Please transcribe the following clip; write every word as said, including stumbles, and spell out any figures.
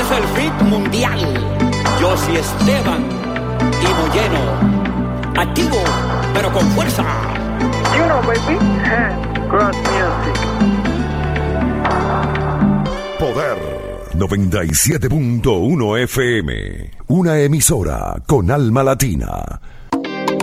es el hit mundial. Josie Esteban y Molleno. Activo, pero con fuerza. You know, baby. Cross Music. Poder noventa y siete punto uno F M. Una emisora con alma latina.